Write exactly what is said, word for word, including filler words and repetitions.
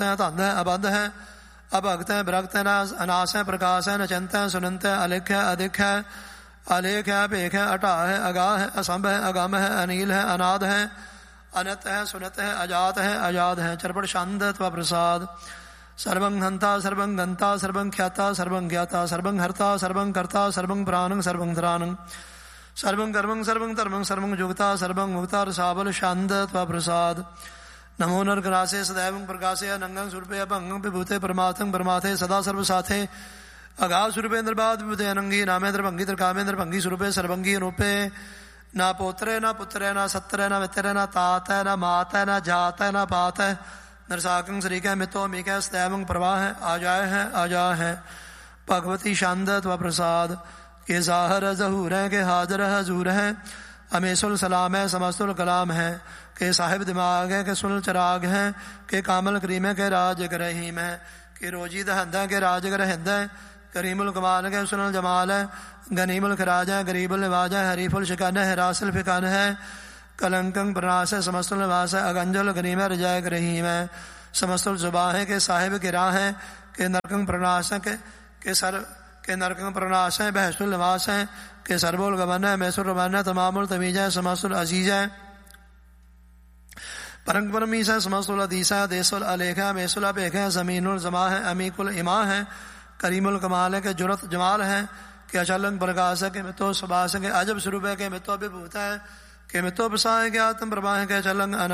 है धंध है अबंध है अभगत है विरक्त है अनास है प्रकाश है नचंत है सुनंत है अलिख है अधिक है अलेख है पेख है अटा है अगाह है असंभ है अगम है अनील है अनाद है अनत है सुनत है अजात है अजाद है चरपट शांत त्व प्रसाद सर्वं हंता सर्वं गंता सर्वं ख्याता सर्वं ज्ञाता सर्वं हर्ता सर्वं कर्ता सर्वं प्राणं सर्वं धरानं सर्वं कर्मं सर्वं धर्मं सर्वं जुगता सर्वं मुक्ता रसाबल शांत त्व प्रसाद नमो नरकरासे सदैव प्रकाशे अनंगं स्वरूपे अभंगं विभूते परमार्थं परमाथे सदा सर्वसाथे अगाध स्वरूपे निर्बाध विभूते अनंगी नामेंद्र भंगी त्रिकामेंद्र भंगी स्वरूपे सर्वंगी रूपे ना पोत्रे ना पुत्रे ना सत्रे ना मित्रे ना तात है ना मात है ना जात है ना पात है नरसाकं श्रीक मितो मीक सदैवं प्रवाह है आ जाए है आ जा है भगवती शांत त्व प्रसाद के जाहर जहूर है के हाजर हजूर है अमेसुल सलाम है समस्तुल कलाम है के साहिब दिमाग है के सुन चराग है के कामल करीम है के राज रहीम है के रोजी दहंद है के राज रहंद है करीमुल कमाल है सुनल जमाल है गनीमुल खराज है गरीबुल नवाज है हरीफुल शिकन है रासिल फिकन है कलंकं प्रनाश है समस्तुल निवास है अगंजल गनीम है रजायक रहीम है समस्तुल जुबा है के साहिब के राह है के नरकं प्रनाश है के, के सर के नरकं प्रनाश है बहसुल निवास है के सरबुल गमन है मैसुर रमन है तमामुल तमीज है समस्तुल अजीज है परंग परमीस है समस्तुल अदीस है देसुल अलेख है मैसुल अपेख है जमीनुल जमा है अमीकुल इमा है करीमुल कमाल है के जुरत जमाल है के अचलंग प्रकाश है के मितो सुबास है के अजब स्वरूप है के मितो विभूत है के मितो प्रसा है के आत्म प्रभा है के अचलंग